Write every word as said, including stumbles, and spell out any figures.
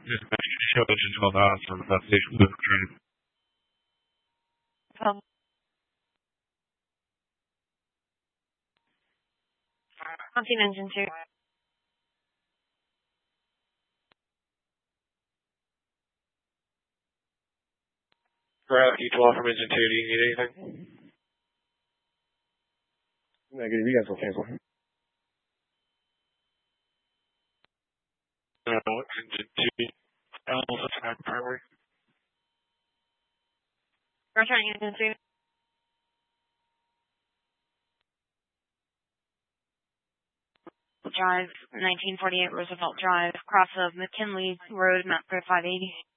Dispatch, show engine twelve out on the bus station with train. Um, Hunting engine two. Route E twelve from engine two, do you need anything? Negative, you guys will cancel. No, engine two. Alpha Attack Primary. Roger, engine two. Drive, nineteen forty-eight Roosevelt Drive, cross of McKinley Road, Mount five eighty.